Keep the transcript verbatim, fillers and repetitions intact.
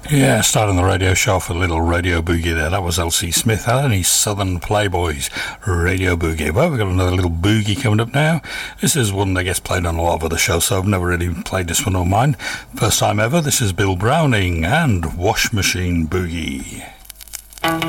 Yeah, starting the radio show for a little radio boogie there. That was L C Smith and his Southern Playboys radio boogie. Well, we've got another little boogie coming up now. This is one that gets played on a lot of other shows, so I've never really played this one on mine. First time ever, this is Bill Browning and Wash Machine Boogie.